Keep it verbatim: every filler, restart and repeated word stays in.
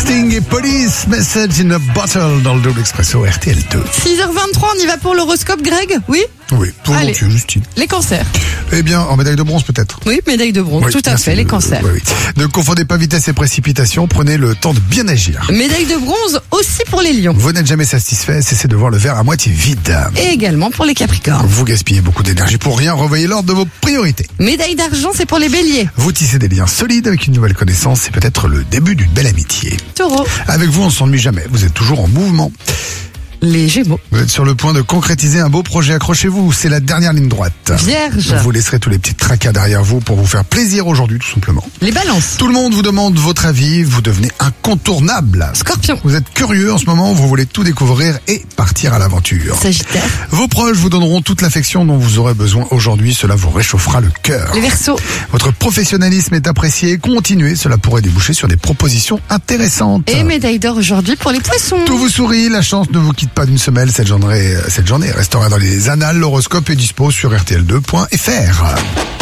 Sting et Police, Message in a Bottle dans le Double Expresso R T L deux. six heures vingt-trois, on y va pour l'horoscope, Greg? Oui? Oui, pour Allez. aujourd'hui, Justine. Les cancers. Eh bien, en médaille de bronze peut-être. Oui, médaille de bronze, Oui, tout à merci. fait, les cancers. Oui, oui. Ne confondez pas vitesse et précipitation, prenez le temps de bien agir. Médaille de bronze aussi pour les lions. Vous n'êtes jamais satisfait, cessez de voir le verre à moitié vide. Et également pour les capricornes. Vous gaspillez beaucoup d'énergie pour rien, revoyez l'ordre de vos priorités. Médaille d'argent, c'est pour les béliers. Vous tissez des liens solides avec une nouvelle connaissance, c'est peut-être le début d'une belle amitié. Taureau. Avec vous, on ne s'ennuie jamais, vous êtes toujours en mouvement. Les gémeaux. Vous êtes sur le point de concrétiser un beau projet, accrochez-vous, c'est la dernière ligne droite. Vierge. Vous laisserez tous les petits tracas derrière vous pour vous faire plaisir aujourd'hui, tout simplement. Les balances. Tout le monde vous demande votre avis, vous devenez incontournable. Scorpion. Vous êtes curieux en ce moment, vous voulez tout découvrir et partir à l'aventure. Sagittaire. Vos proches vous donneront toute l'affection dont vous aurez besoin aujourd'hui, cela vous réchauffera le cœur. Les verseaux. Votre professionnalisme est apprécié, continuez, cela pourrait déboucher sur des propositions intéressantes. Et médaille d'or aujourd'hui pour les poissons. Tout vous sourit, la chance ne vous quitte pas d'une semelle, cette journée, cette journée restera dans les annales, l'horoscope est dispo sur R T L deux point F R.